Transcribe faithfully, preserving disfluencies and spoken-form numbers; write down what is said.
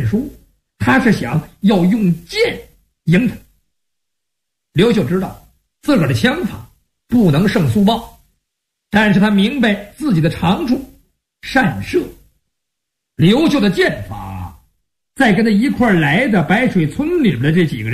说，他是想要用剑赢他。刘秀知道自个儿的枪法不能胜苏豹，但是他明白自己的长处，善射。刘秀的剑法在跟他一块来的白水村里边的这几个人